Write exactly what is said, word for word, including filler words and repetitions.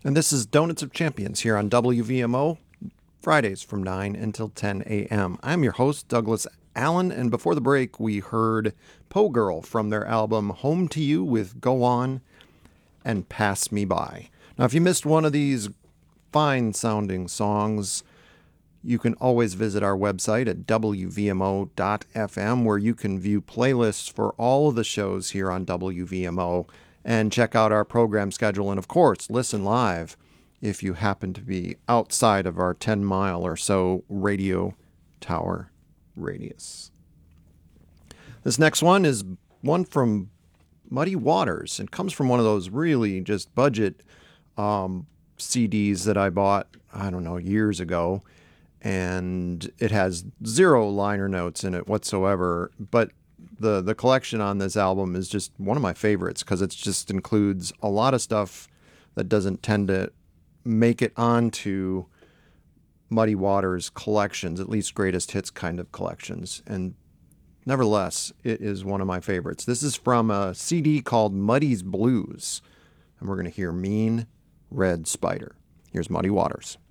And this is Donuts of Champions here on W V M O, Fridays from nine until ten a.m. I'm your host, Douglas Allen, and before the break, we heard Poe Girl from their album Home to You with Go On and Pass Me By. Now, if you missed one of these fine sounding songs, you can always visit our website at w v m o dot f m, where you can view playlists for all of the shows here on W V M O and check out our program schedule, and of course, listen live if you happen to be outside of our ten mile or so radio tower radius. This next one is one from Muddy Waters and comes from one of those really just budget um, C Ds that I bought, I don't know, years ago. And it has zero liner notes in it whatsoever. But the the collection on this album is just one of my favorites because it just includes a lot of stuff that doesn't tend to make it onto Muddy Waters collections, at least greatest hits kind of collections. And nevertheless, it is one of my favorites. This is from a C D called Muddy's Blues. And we're going to hear Mean Red Spider. Here's Muddy Waters.